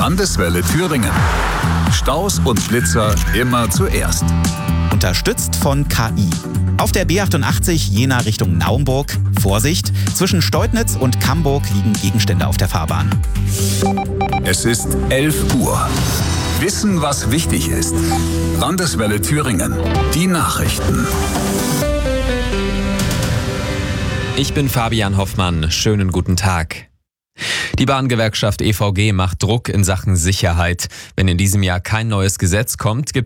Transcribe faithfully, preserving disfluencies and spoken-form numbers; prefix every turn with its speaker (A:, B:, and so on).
A: Landeswelle Thüringen. Staus und Blitzer immer zuerst.
B: Unterstützt von K I. Auf der B achtundachtzig Jena Richtung Naumburg. Vorsicht, zwischen Steutnitz und Camburg liegen Gegenstände auf der Fahrbahn.
A: Es ist elf Uhr. Wissen, was wichtig ist. Landeswelle Thüringen. Die Nachrichten.
C: Ich bin Fabian Hoffmann. Schönen guten Tag. Die Bahngewerkschaft E V G macht Druck in Sachen Sicherheit. Wenn in diesem Jahr kein neues Gesetz kommt, gibt